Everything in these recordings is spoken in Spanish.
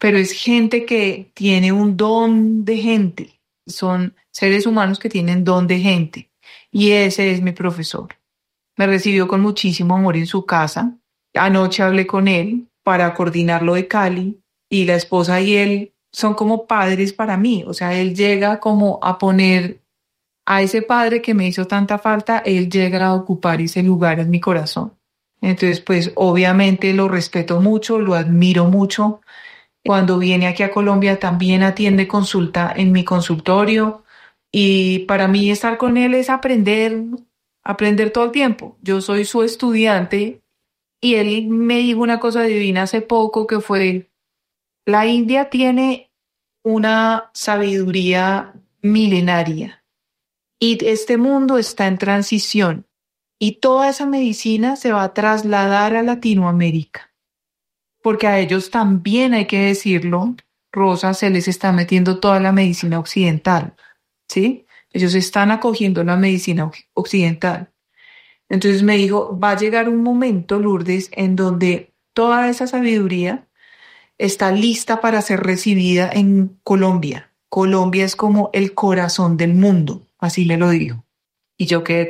pero es gente que tiene un don de gente. Son seres humanos que tienen don de gente. Y ese es mi profesor. Me recibió con muchísimo amor en su casa. Anoche hablé con él para coordinar lo de Cali y la esposa y él son como padres para mí. O sea, él llega como a poner a ese padre que me hizo tanta falta, él llega a ocupar ese lugar en mi corazón. Entonces, pues obviamente lo respeto mucho, lo admiro mucho. Cuando viene aquí a Colombia también atiende consulta en mi consultorio y para mí estar con él es aprender, aprender todo el tiempo. Yo soy su estudiante y él me dijo una cosa divina hace poco que fue, la India tiene una sabiduría milenaria y este mundo está en transición y toda esa medicina se va a trasladar a Latinoamérica, porque a ellos también hay que decirlo, Rosa, se les está metiendo toda la medicina occidental, ¿sí? Ellos están acogiendo la medicina occidental. Entonces me dijo, va a llegar un momento, Lourdes, en donde toda esa sabiduría está lista para ser recibida en Colombia. Colombia es como el corazón del mundo, así me lo dijo. Y yo quedé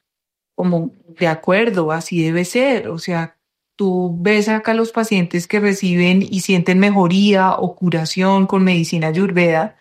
como de acuerdo, así debe ser. O sea, tú ves acá los pacientes que reciben y sienten mejoría o curación con medicina ayurveda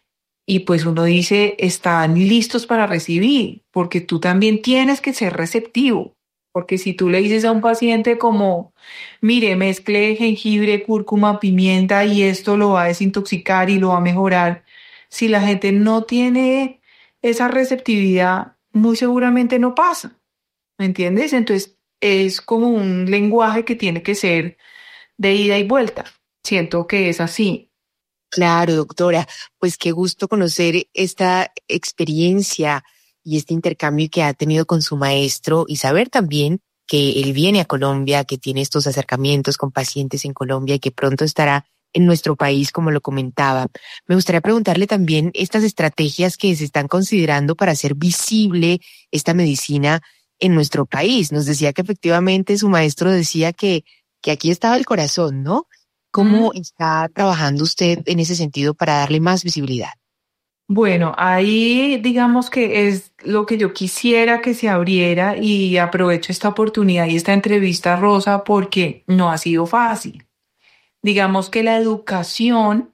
y pues uno dice, están listos para recibir, porque tú también tienes que ser receptivo. Porque si tú le dices a un paciente como, mire, mezcle jengibre, cúrcuma, pimienta y esto lo va a desintoxicar y lo va a mejorar, si la gente no tiene esa receptividad, muy seguramente no pasa. ¿Me entiendes? Entonces es como un lenguaje que tiene que ser de ida y vuelta. Siento que es así. Claro, doctora, pues qué gusto conocer esta experiencia y este intercambio que ha tenido con su maestro y saber también que él viene a Colombia, que tiene estos acercamientos con pacientes en Colombia y que pronto estará en nuestro país, como lo comentaba. Me gustaría preguntarle también estas estrategias que se están considerando para hacer visible esta medicina en nuestro país. Nos decía que efectivamente su maestro decía que aquí estaba el corazón, ¿no? ¿Cómo está trabajando usted en ese sentido para darle más visibilidad? Bueno, ahí digamos que es lo que yo quisiera que se abriera y aprovecho esta oportunidad y esta entrevista, Rosa, porque no ha sido fácil. Digamos que la educación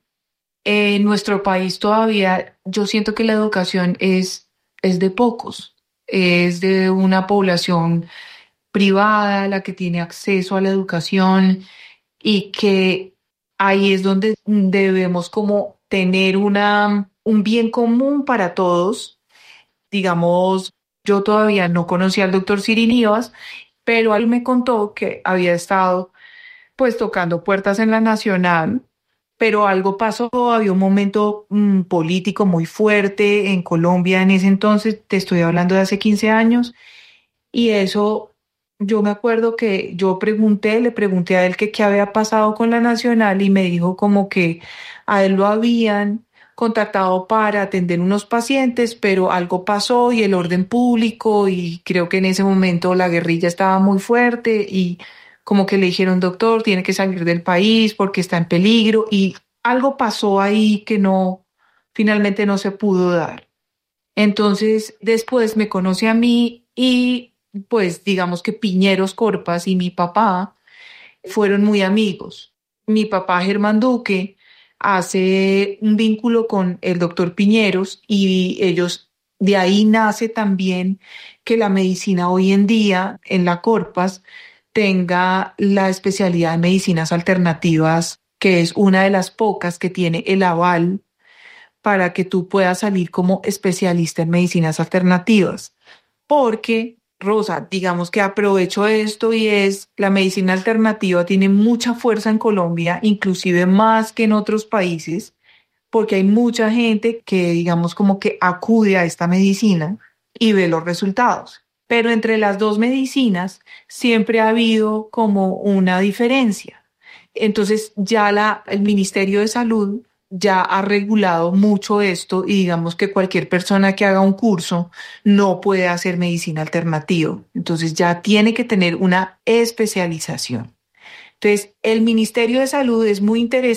en nuestro país todavía, yo siento que la educación es de pocos, es de una población privada la que tiene acceso a la educación y que ahí es donde debemos como tener un bien común para todos. Digamos, yo todavía no conocía al doctor Sirinibas, pero él me contó que había estado pues tocando puertas en la Nacional, pero algo pasó, había un momento político muy fuerte en Colombia en ese entonces, te estoy hablando de hace 15 años, y eso, yo me acuerdo que yo le pregunté a él que qué había pasado con la Nacional y me dijo como que a él lo habían contactado para atender unos pacientes, pero algo pasó y el orden público y creo que en ese momento la guerrilla estaba muy fuerte y como que le dijeron, doctor, tiene que salir del país porque está en peligro y algo pasó ahí que no, finalmente no se pudo dar. Entonces, después me conoce a mí y pues digamos que Piñeros Corpas y mi papá fueron muy amigos. Mi papá Germán Duque hace un vínculo con el doctor Piñeros y ellos, de ahí nace también que la medicina hoy en día en la Corpas tenga la especialidad de medicinas alternativas, que es una de las pocas que tiene el aval para que tú puedas salir como especialista en medicinas alternativas. Porque, Rosa, digamos que aprovecho esto y es, la medicina alternativa tiene mucha fuerza en Colombia, inclusive más que en otros países, porque hay mucha gente que, digamos, como que acude a esta medicina y ve los resultados. Pero entre las dos medicinas siempre ha habido como una diferencia. Entonces ya el Ministerio de Salud ya ha regulado mucho esto y digamos que cualquier persona que haga un curso no puede hacer medicina alternativa. Entonces ya tiene que tener una especialización. Entonces, el Ministerio de Salud es muy interesante